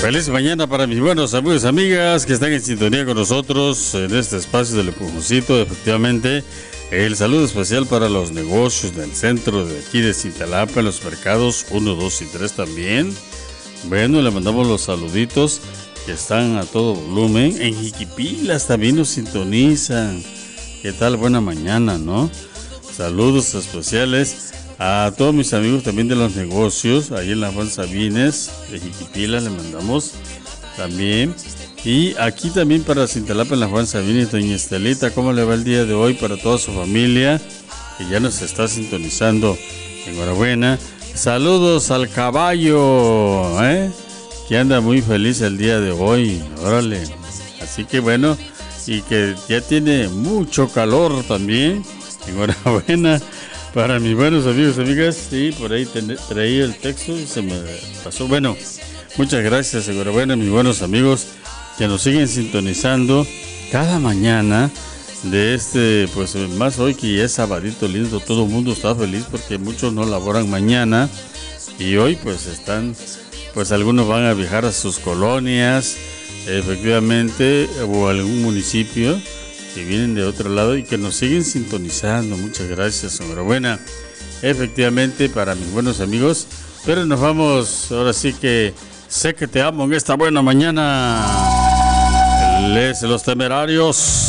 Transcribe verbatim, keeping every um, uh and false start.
Feliz mañana para mis buenos amigos y amigas que están en sintonía con nosotros en este espacio del Empujoncito. Efectivamente, el saludo especial para los negocios del centro de aquí de Cintalapa, en los mercados uno, dos y tres también. Bueno, le mandamos los saluditos que están a todo volumen. En Jiquipilas también nos sintonizan. ¿Qué tal? Buena mañana, ¿no? Saludos especiales a todos mis amigos también de los negocios, ahí en la Juan Sabines de Jiquipilas le mandamos también. Y aquí también para Cintalapa en la Juan Sabines, doña Estelita, ¿cómo le va el día de hoy para toda su familia que ya nos está sintonizando? Enhorabuena. Saludos al caballo, ¿eh? Que anda muy feliz el día de hoy, órale. Así que bueno, y que ya tiene mucho calor también. Enhorabuena para mis buenos amigos y amigas. Sí, por ahí ten, traía el texto y se me pasó. Bueno, muchas gracias, enhorabuena mis buenos amigos que nos siguen sintonizando cada mañana de este, pues más hoy que ya es sabadito lindo, todo el mundo está feliz porque muchos no laboran mañana y hoy pues están, pues algunos van a viajar a sus colonias, efectivamente, o a algún municipio que vienen de otro lado y que nos siguen sintonizando. Muchas gracias, enhorabuena efectivamente para mis buenos amigos, pero nos vamos, ahora sí que sé que te amo en esta buena mañana. Les Los Temerarios.